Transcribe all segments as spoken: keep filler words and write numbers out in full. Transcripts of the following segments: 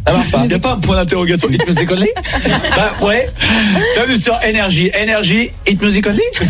Ça marche pas. Il n'y a pas un point d'interrogation. Hit Music Only? Bah ouais. T'as vu sur énergie, énergie, Hit Music Only? C'est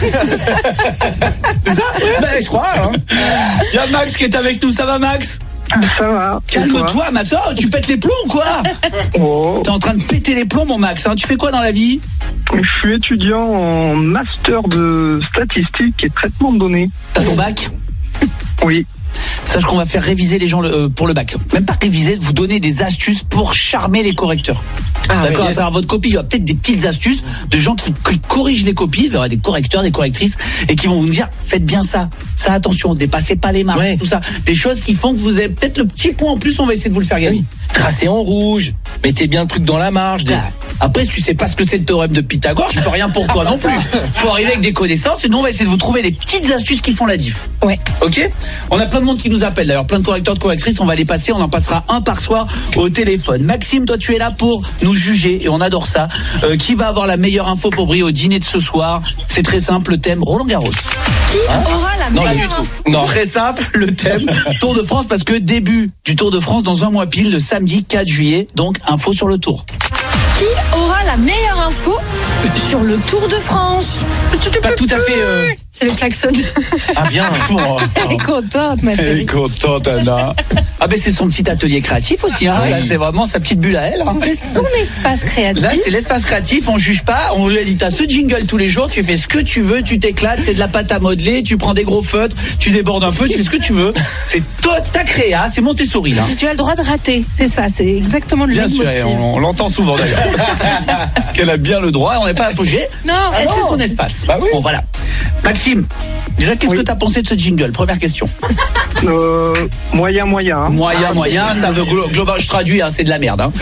ça? Bah je crois. Hein. Il y a Max qui est avec nous. Ça va, Max? Ça va. Calme-toi, Max. Oh, tu pètes les plombs ou quoi? Oh. T'es en train de péter les plombs, mon Max. Hein. Tu fais quoi dans la vie? Je suis étudiant en master de statistique et traitement de données. T'as ton bac? Oui. Sache qu'on va faire réviser les gens le, euh, pour le bac. Même pas réviser, vous donner des astuces pour charmer les correcteurs. Ah, D'accord, oui, à travers votre copie, il y aura peut-être des petites astuces de gens qui, qui corrigent les copies. Il y aura des correcteurs, des correctrices, et qui vont vous dire faites bien ça, ça attention, dépassez pas les marques, ouais. tout ça. Des choses qui font que vous avez peut-être le petit point en plus. On va essayer de vous le faire gagner. Oui. Tracez en rouge, mettez bien le truc dans la marge. Des... Après, si tu sais pas ce que c'est le théorème de Pythagore, je peux rien pour toi non plus. Faut arriver avec des connaissances, et nous on va essayer de vous trouver les petites astuces qui font la diff. Ouais. Ok. On a plein de monde qui nous appelle d'ailleurs, plein de correcteurs, de correctrices. On va les passer, on en passera un par soir au téléphone. Maxime, toi tu es là pour nous juger et on adore ça. Euh, qui va avoir la meilleure info pour briller au dîner de ce soir? C'est très simple, le thème Roland Garros. Qui hein aura la non, meilleure info? Non, très simple, le thème Tour de France, parce que début du Tour de France dans un mois pile, le samedi quatre juillet. Donc info sur le Tour. Qui aura la meilleure info sur le Tour de France? Pas tout à fait. Euh... C'est le klaxon. Ah bien. Elle est contente, ma chérie. Elle est contente, Anna. Ah ben c'est son petit atelier créatif aussi. Hein. Oui. Là, c'est vraiment sa petite bulle à elle. Hein. C'est son espace créatif. Là, c'est l'espace créatif. On juge pas. On lui a dit t'as ce jingle tous les jours. Tu fais ce que tu veux. Tu t'éclates. C'est de la pâte à modeler. Tu prends des gros feutres. Tu débordes un peu. Tu fais ce que tu veux. C'est toi, ta créa. C'est Montessori là. Tu as le droit de rater. C'est ça. C'est exactement le Bien sûr. On, on l'entend souvent d'ailleurs. Qu'elle a bien le droit. On n'est pas apogé. Non, elle non. fait son espace. Bah oui. Bon voilà. Maxime. Déjà, qu'est-ce oui. que t'as pensé de ce jingle? Première question. Euh, moyen, moyen. Hein. Moyen, moyen, ça veut glo- global. Je traduis, hein, c'est de la merde. Hein.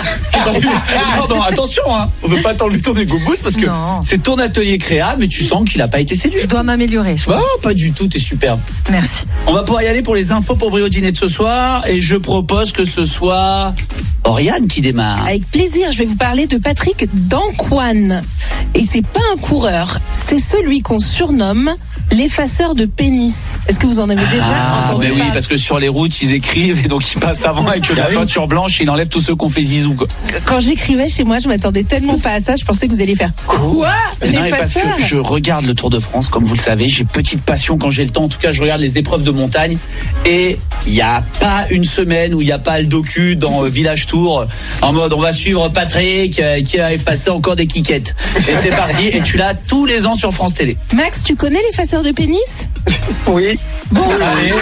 Pardon, attention, hein. On veut pas t'enlever ton égo boost parce que Non. c'est ton atelier créa, mais tu sens qu'il a pas été séduit. Je dois m'améliorer, je pense. Oh, pas du tout, t'es superbe. Merci. On va pouvoir y aller pour les infos pour briller au dîner de ce soir, et je propose que ce soit Oriane qui démarre. Avec plaisir, je vais vous parler de Patrick Dancoine. Et c'est pas un coureur, c'est celui qu'on surnomme l'effaceur de pénis. Est-ce que vous en avez déjà Ah, entendu mais oui, parler? parce que sur les routes, ils écrivent et donc ils passent avant avec la peinture blanche et ils enlèvent tous ceux qu'on fait zizou, quoi. Quand j'écrivais chez moi, je m'attendais tellement pas à ça, je pensais que vous alliez faire quoi? Non, mais parce L'effaceur? que je regarde le Tour de France, comme vous le savez, j'ai petite passion quand j'ai le temps. En tout cas, je regarde les épreuves de montagne et il n'y a pas une semaine où il n'y a pas le docu dans euh, Village Tour en mode on va suivre Patrick euh, qui a effacé encore des quiquettes. Et c'est parti. Et tu l'as tous les ans sur France Télé. Max, tu connais l'effaceur de pénis? Oui. Bon, Allez.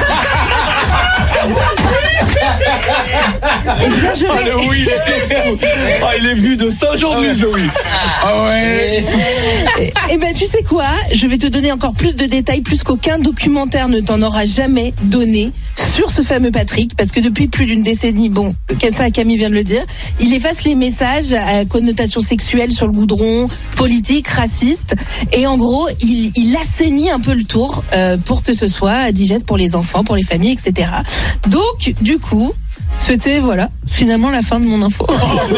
eh bien, je Ah, vais... le oui, il est, ah, il est venu de ça aujourd'hui, le oui. Ah ouais. Eh ben, tu sais quoi? Je vais te donner encore plus de détails, plus qu'aucun documentaire ne t'en aura jamais donné sur ce fameux Patrick, parce que depuis plus d'une décennie, bon, ça, Camille vient de le dire, il efface les messages à connotation sexuelle sur le goudron, politique, raciste, et en gros, il, il assainit un peu le tour euh, pour que ce soit digeste pour les enfants, pour les familles, et cetera. Donc, du coup, c'était, voilà, finalement la fin de mon info.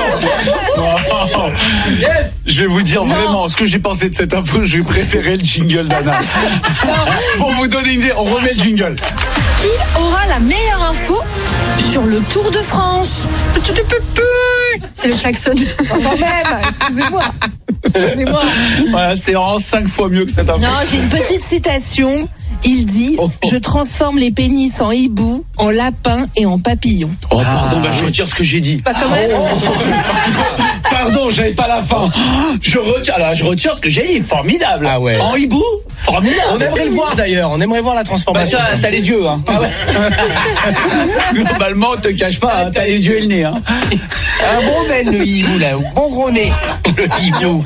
Yes. Je vais vous dire Non. vraiment ce que j'ai pensé de cette info. J'ai préféré le jingle d'Anna. Pour vous donner une idée, on remet le jingle. Qui aura la meilleure info sur le Tour de France? C'est le klaxon. Quand même, excusez-moi. Excusez-moi. Voilà, c'est en cinq fois mieux que cette info. Non, j'ai une petite citation. Il dit Oh, oh. « Je transforme les pénis en hibou, en lapin et en papillon. Oh pardon, bah, je retire ce que j'ai dit. » Pas quand même. Pardon, j'avais pas la fin. Je retire, alors je retire ce que j'ai dit. Formidable. Ah ouais. En hibou, formidable. On aimerait le voir d'ailleurs. On aimerait voir la Bah, transformation. ça, t'as les yeux, hein. Ah ouais. Globalement, te cache pas, hein, t'as les yeux et le nez, hein. Un bon zen, le hibou là. Bon gros nez. Le hibou.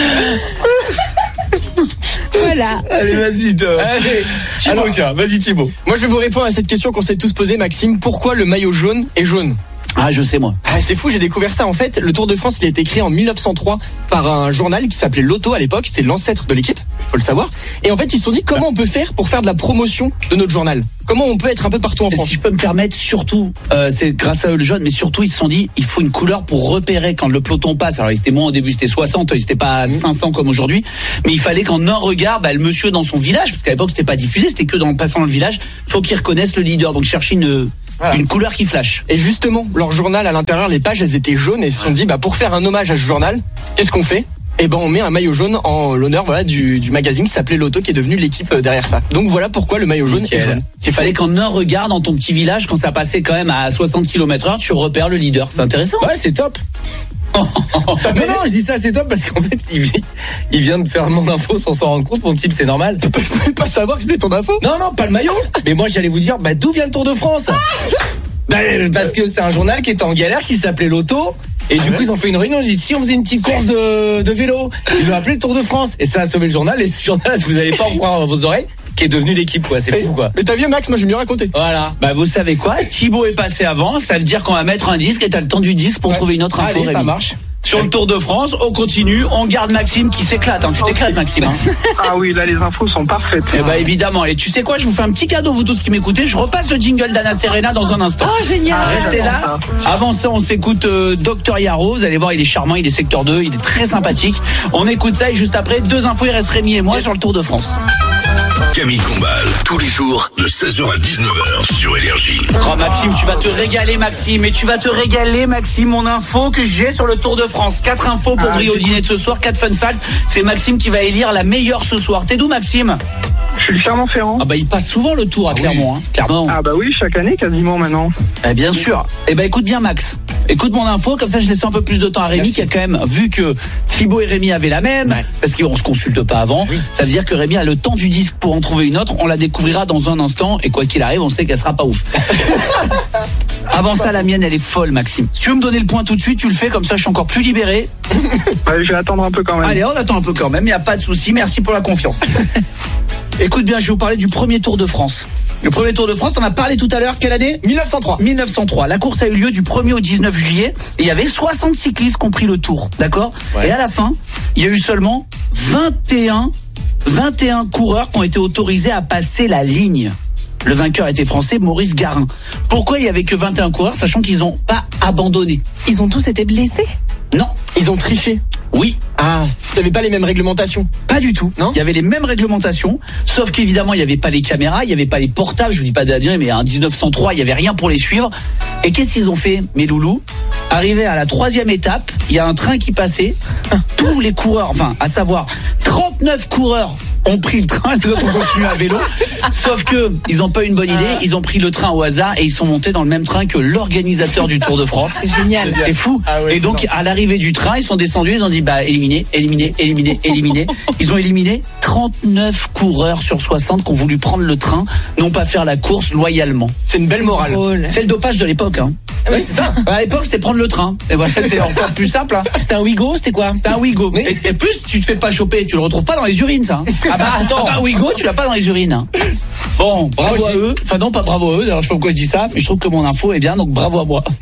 Voilà. Allez, vas-y, de... Allez. Thibaut, Alors, tiens, vas-y, Thibaut. moi je vais vous répondre à cette question qu'on s'est tous posée, Maxime. Pourquoi le maillot jaune est jaune? Ah, je sais, moi. Ah, c'est fou, j'ai découvert ça. En fait, le Tour de France, il a été créé en mille neuf cent trois par un journal qui s'appelait L'Auto à l'époque. C'est l'ancêtre de l'équipe, faut le savoir. Et en fait, ils se sont dit comment on peut faire pour faire de la promotion de notre journal. Comment on peut être un peu partout en Et France. si je peux me permettre, surtout, euh, c'est grâce à eux le jaune, mais surtout ils se sont dit, il faut une couleur pour repérer quand le peloton passe. Alors, c'était moins au début, c'était soixante, c'était pas cinq cents comme aujourd'hui, mais il fallait qu'en un regard, bah, le monsieur dans son village, parce qu'à l'époque c'était pas diffusé, c'était que dans le passant dans le village, faut qu'il reconnaisse le leader. Donc chercher une Voilà. Une couleur qui flash. Et justement, leur journal à l'intérieur, les pages, elles étaient jaunes et ils se sont dit, bah pour faire un hommage à ce journal, qu'est-ce qu'on fait ? Et ben on met un maillot jaune en l'honneur voilà du, du magazine qui s'appelait Loto, qui est devenu l'équipe derrière ça. Donc voilà pourquoi le maillot jaune Nickel. est jaune. Il fallait qu'en un regard dans ton petit village, quand ça passait quand même à soixante kilomètres heure, tu repères le leader. C'est intéressant. Ouais, c'est top. non, non, je dis ça, c'est top parce qu'en fait, il, vient- il vient de faire mon info sans s'en rendre compte. Mon type, c'est normal. Je pouvais pas savoir que c'était ton info. Non, non, pas le maillot. Mais moi, j'allais vous dire, bah, d'où vient le Tour de France? Bah, parce que c'est un journal qui était en galère, qui s'appelait Loto. Et du coup, ils ont fait une réunion. Ils ont dit, si on faisait une petite course de, de vélo, ils l'ont appelé Tour de France. Et ça a sauvé le journal. Et ce journal, vous allez pas en croire dans vos oreilles, qui est devenu l'équipe, quoi. C'est fou, quoi. Mais t'as vu Max, moi je vais mieux raconter. Voilà. Bah vous savez quoi, Thibaut est passé avant, ça veut dire qu'on va mettre un disque et t'as le temps du disque pour Ouais. trouver une autre info. Allez, ça Rémi. marche. Sur le Tour de France, on continue, on garde Maxime qui s'éclate. Hein. Tu t'éclates Maxime. Hein. Ah oui, là les infos sont parfaites. Eh bah évidemment. Et tu sais quoi, je vous fais un petit cadeau, vous tous qui m'écoutez. Je repasse le jingle d'Anna Serena dans un instant. Oh, génial. Restez là. Avant ça, on s'écoute euh, Docteur Yaro. Vous allez voir, il est charmant, il est secteur deux, il est très sympathique. On écoute ça et juste après, deux infos, il reste Rémi et moi sur le Tour de France. Camille Combal, tous les jours de seize heures à dix-neuf heures sur Énergie. Oh Maxime, tu vas te régaler Maxime. Et tu vas te régaler Maxime, mon info que j'ai sur le Tour de France. Quatre infos pour Ah, briller au j'écoute. dîner de ce soir, quatre fun facts. C'est Maxime qui va élire la meilleure ce soir. T'es d'où Maxime? Je suis le Clermont-Ferrand. Ah bah il passe souvent le Tour à Clermont, hein. Clermont. Ah bah oui, chaque année quasiment maintenant. Eh bien sûr. Eh ben écoute bien Max. Écoute mon info, comme ça je laisse un peu plus de temps à Rémi. Merci. Qui a quand même vu que Thibaut et Rémi avaient la même, Ouais. parce qu'on se consulte pas avant. Ça veut dire que Rémi a le temps du disque pour en trouver une autre. On la découvrira dans un instant et quoi qu'il arrive, on sait qu'elle sera pas ouf. Avant ça, la mienne elle est folle Maxime. Si tu veux me donner le point tout de suite, tu le fais, comme ça je suis encore plus libéré. Ouais, je vais attendre un peu quand même. Allez, on attend un peu quand même, il n'y a pas de souci. Merci pour la confiance. Écoute bien, je vais vous parler du premier Tour de France. Le premier Tour de France, on a parlé tout à l'heure, quelle année? mille neuf cent trois. mille neuf cent trois. La course a eu lieu du premier au dix-neuf juillet et il y avait soixante cyclistes qui ont pris le Tour, d'accord? Ouais. Et à la fin, il y a eu seulement vingt et un, vingt et un coureurs qui ont été autorisés à passer la ligne. Le vainqueur était français, Maurice Garin. Pourquoi il y avait que vingt et un coureurs, sachant qu'ils n'ont pas abandonné? Ils ont tous été blessés. Non. Ils ont triché. Oui. Ah, parce qu'il n'y avait pas les mêmes réglementations. Pas du tout. Non. Il y avait les mêmes réglementations, sauf qu'évidemment, il n'y avait pas les caméras, il n'y avait pas les portables, je vous dis pas d'adresse, mais en dix-neuf cent trois, il n'y avait rien pour les suivre. Et qu'est-ce qu'ils ont fait, mes loulous? Arrivé à la troisième étape, il y a un train qui passait, tous les coureurs, enfin, à savoir, trente-neuf coureurs ont pris le train, les autres ont continué à vélo, sauf que ils n'ont pas eu une bonne idée, ils ont pris le train au hasard et ils sont montés dans le même train que l'organisateur du Tour de France. C'est génial. C'est fou. Ah ouais, et c'est donc, énorme. à l'arrivée du train, ils sont descendus, ils ont dit, bah, éliminé, éliminé, éliminé, éliminé. Ils ont éliminé trente-neuf coureurs sur soixante qui ont voulu prendre le train, non pas faire la course loyalement. C'est une belle morale. Drôle. C'est le dopage de l'époque, hein. Oui, c'est ça. À l'époque, c'était prendre le train. Et voilà, c'est encore plus simple, hein. C'était un Ouigo, c'était quoi? T'as un Ouigo. Oui. Et, et plus, tu te fais pas choper, tu le retrouves pas dans les urines, ça. hein. Ah bah attends, un Ouigo, tu l'as pas dans les urines. hein. Bon, bravo Moi, à j'ai- eux. Enfin non, pas bravo à eux. D'ailleurs, je sais pas pourquoi je dis ça, mais je trouve que mon info est bien, donc bravo à moi.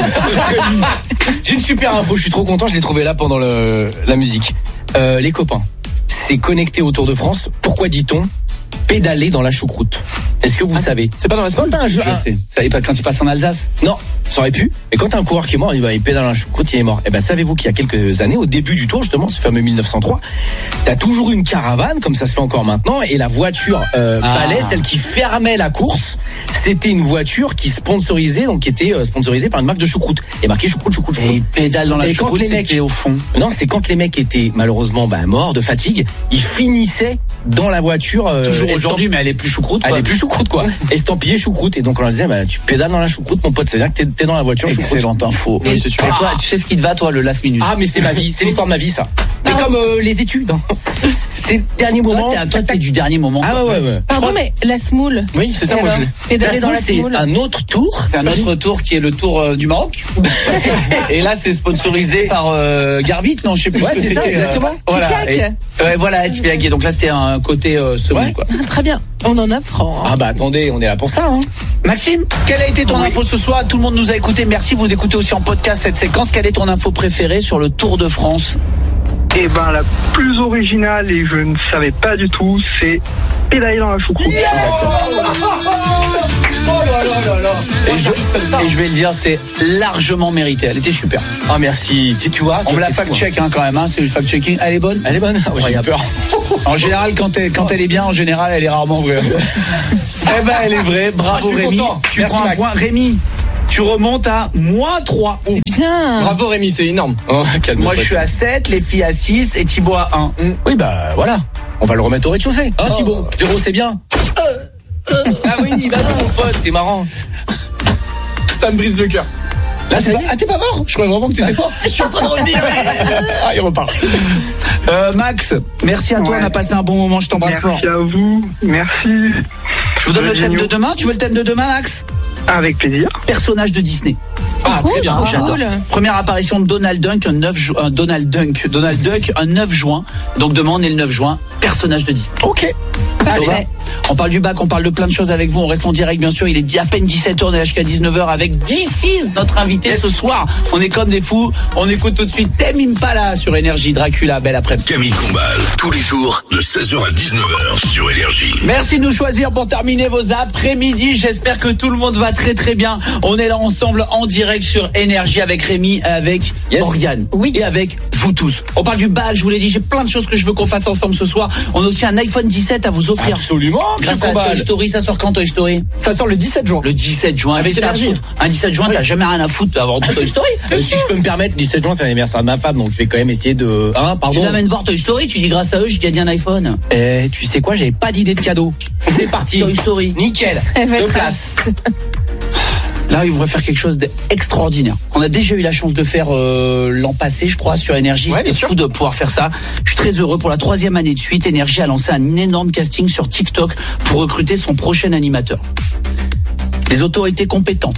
J'ai une super info, je suis trop content, je l'ai trouvé là pendant le, la musique. Euh, les copains, c'est connecté au Tour de France. Pourquoi dit-on pédaler dans la choucroute? Est-ce que vous savez? C'est pas dans la Quand t'as un jeu, Je sais. Ça savez pas quand tu passes en Alsace? non, ça aurait pu. Mais quand t'as un coureur qui est mort, il, va, il pédale dans la choucroute, il est mort. Et ben savez-vous qu'il y a quelques années, au début du Tour justement, ce fameux mille neuf cent trois, t'as toujours eu une caravane, comme ça se fait encore maintenant, et la voiture euh, Ah. balai, celle qui fermait la course, c'était une voiture qui sponsorisait, donc qui était euh, sponsorisée par une marque de choucroute. Et marqué choucroute, choucroute, Et choucroute. ils pédalent dans la Et quand choucroute, les mecs- c'était au fond. Non, c'est quand les mecs étaient malheureusement bah, morts de fatigue, ils finissaient dans la voiture. Euh, Toujours estamp- aujourd'hui, mais elle est plus choucroute. Elle quoi. est plus choucroute quoi. Estampillée choucroute. Et donc on leur disait, bah, tu pédales dans la choucroute, mon pote, c'est bien que t'es, t'es dans la voiture choucroute. Excellente info. Oui, c'est super. Et toi, tu sais ce qui te va, toi, le last minute? Ah mais c'est ma vie, c'est l'histoire de ma vie ça. Mais comme euh, les études, hein. C'est le dernier Toi, moment. t'es, toi, t'es du dernier moment. Ah ouais ouais ouais. Pardon, mais la smoule. Oui, c'est ça, Et moi je alors l'ai. Pédaler dans la c'est smoule. un autre tour. C'est un autre tour qui est le tour euh, du Maroc. Et là, c'est sponsorisé par euh, Garbit, non, je sais plus. Ouais, ce que c'est ça, c'était, exactement. Voilà. Tipiak. Et- Ouais, voilà, Tipiak. Et donc là, c'était un côté euh, semoule, Ouais. quoi. Ah, très bien. On en apprend. Ah bah attendez, on est là pour ça. Hein. Maxime, quelle a été ton info ce soir? Tout le monde nous a écouté. Merci, vous écoutez aussi en podcast cette séquence. Quelle est ton info préférée sur le Tour de France? Et ben la plus originale et je ne savais pas du tout, c'est pédaler dans la choucroute. Et je, et je vais le dire, c'est largement mérité. Elle était super. Ah merci. Tu, tu vois, On me la c'est fou, hein. fact-check hein, quand même. Hein, c'est le fact-checking. Elle est bonne? Elle est bonne. Ah, ouais, j'ai eu peur. En général, quand elle, quand elle est bien, en général, elle est rarement vraie. Eh ben, elle est vraie. Bravo, Ah, je suis Rémi. content. Tu Merci, prends un Max. point. Rémi, tu remontes à moins trois. C'est bien. Bravo Rémi, c'est énorme. Oh, calme-toi. Moi, je suis à sept, les filles à six et Thibaut à un. Oui, bah voilà. On va le remettre au rez-de-chaussée. Hein, Thibaut? Zéro, c'est bien. Ah oui, bah non, mon pote, t'es marrant. Ça me brise le cœur. Là, c'est pas... Ah, t'es pas mort? Je croyais vraiment que t'étais mort. Je suis en train de revenir. Ah, il repart. Euh, Max, merci à toi. Ouais. On a passé un bon moment. Je t'embrasse fort. Merci à vous. Merci. Je vous donne le thème Géniaux. de demain. Tu veux le thème de demain, Max? Avec plaisir. Personnage de Disney. Ah, très bien. Trop J'adore. cool. Première apparition de Donald Duck, un neuf ju- un Donald Duck, Donald Duck, un neuf juin. Donc demain, on est le neuf juin. Personnage de Disney. Ok. Parfait. On parle du bac, on parle de plein de choses avec vous. On reste en direct, bien sûr. Il est dit à peine dix-sept heures, on est jusqu'à dix-neuf heures avec D six, notre invité ce soir. On est comme des fous. On écoute tout de suite Tame Impala sur Énergie. Dracula, belle après-midi. Camille Combal, tous les jours de seize heures à dix-neuf heures sur Énergie. Merci de nous choisir pour terminer vos après-midi. J'espère que tout le monde va très très bien. On est là ensemble en direct sur Énergie avec Rémi, avec Yes. Morgane Oui. et avec vous tous. On parle du bac, je vous l'ai dit, j'ai plein de choses que je veux qu'on fasse ensemble ce soir. On a aussi un iPhone dix-sept à vous offrir. Absolument, Grâce monsieur à Toy Combal. Story, ça sort quand Toy Story? Ça sort le dix-sept juin. Le dix-sept juin. Avec Qu'est-ce que t'as à Énergie. foutre Un dix-sept juin, t'as jamais rien à foutre d'avoir du Toy Story. Euh, si je peux me permettre, dix-sept juin, c'est l'anniversaire de ma femme, donc je vais quand même essayer de... Hein, Tu pardon. l'amènes voir Toy Story, tu dis grâce à eux, j'ai gagné un iPhone. Eh, tu sais quoi, j'avais pas d'idée de cadeau. C'est parti. Toy Story. Nickel. Elle va Deux être places. Là, il voudrait faire quelque chose d'extraordinaire. On a déjà eu la chance de faire euh, l'an passé, je crois, sur Énergie. Ouais, C'était bien sûr. fou de pouvoir faire ça. Je suis très heureux. Pour la troisième année de suite, Énergie a lancé un énorme casting sur TikTok pour recruter son prochain animateur. Les autorités compétentes,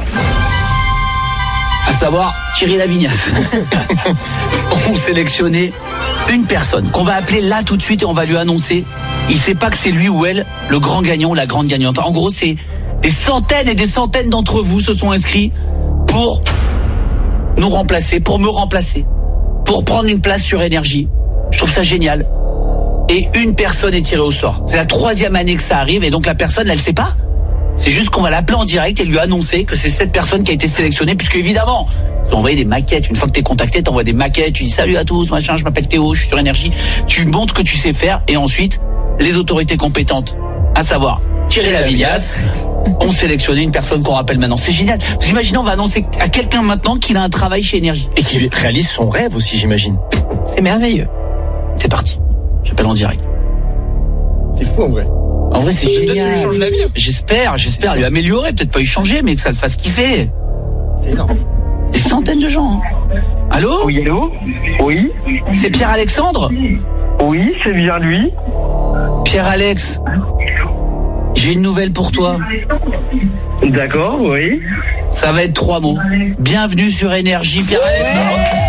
à savoir Thierry Lavignac, ont sélectionné une personne qu'on va appeler là tout de suite et on va lui annoncer. Il sait pas que c'est lui ou elle le grand gagnant ou la grande gagnante. En gros, c'est des centaines et des centaines d'entre vous se sont inscrits pour nous remplacer, pour me remplacer, pour prendre une place sur Énergie. Je trouve ça génial. Et une personne est tirée au sort. C'est la troisième année que ça arrive et donc la personne, elle sait pas. C'est juste qu'on va l'appeler en direct et lui annoncer que c'est cette personne qui a été sélectionnée, puisque évidemment, ils ont envoyé des maquettes. Une fois que t'es contacté, t'envoies des maquettes, tu dis salut à tous, machin, je m'appelle Théo, je suis sur Énergie. Tu montres que tu sais faire et ensuite, les autorités compétentes, à savoir Thierry Lavignac, ont sélectionné une personne qu'on rappelle maintenant. C'est génial. Vous imaginez, on va annoncer à quelqu'un maintenant qu'il a un travail chez Énergie. Et qui réalise son rêve aussi, j'imagine. C'est merveilleux. C'est parti. J'appelle en direct. C'est fou en vrai. En vrai, c'est Peut-être ça lui génial. change la vie. hein. J'espère, j'espère lui améliorer, peut-être pas y changer, mais que ça le fasse kiffer. C'est énorme. Des centaines de gens. hein. Allô? Oui, allô? Oui. C'est Pierre-Alexandre? Oui, c'est bien lui. Pierre-Alex, j'ai une nouvelle pour toi. D'accord, oui. Ça va être trois mots. Bienvenue sur Énergie, Pierre-Alexandre.